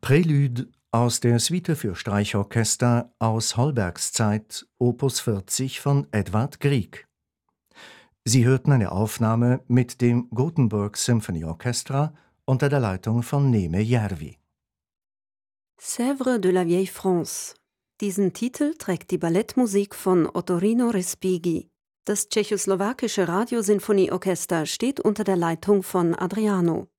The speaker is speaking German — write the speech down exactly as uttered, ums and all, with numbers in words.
Prälude aus der Suite für Streichorchester aus Holbergs Zeit, Opus vierzig von Edvard Grieg. Sie hörten eine Aufnahme mit dem Gothenburg Symphony Orchestra unter der Leitung von Neeme Järvi. Sèvres de la Vieille France. Diesen Titel trägt die Ballettmusik von Ottorino Respighi. Das tschechoslowakische Radiosinfonieorchester steht unter der Leitung von Adriano.